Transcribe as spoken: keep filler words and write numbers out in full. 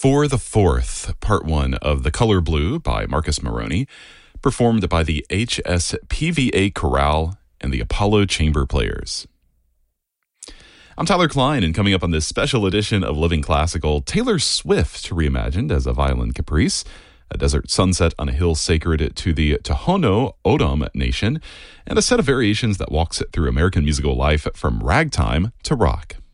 For the Fourth, Part one of The Color Blue by Marcus Moroney, performed by the H S P V A Chorale and the Apollo Chamber Players. I'm Tyler Klein, and coming up on this special edition of Living Classical, Taylor Swift reimagined as a violin caprice, a desert sunset on a hill sacred to the Tohono O'odham Nation, and a set of variations that walks it through American musical life from ragtime to rock.